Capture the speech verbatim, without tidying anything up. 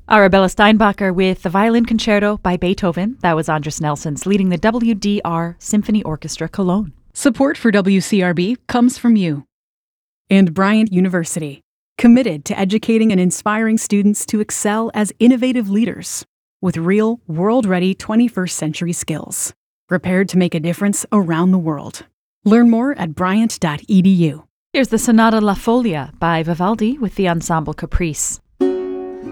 Arabella Steinbacher with the Violin Concerto by Beethoven. That was Andres Nelsons leading the W D R Symphony Orchestra Cologne. Support for W C R B comes from you. And Bryant University, committed to educating and inspiring students to excel as innovative leaders with real, world-ready twenty-first century skills, prepared to make a difference around the world. Learn more at bryant dot e d u. Here's the Sonata La Folia by Vivaldi with the Ensemble Caprice.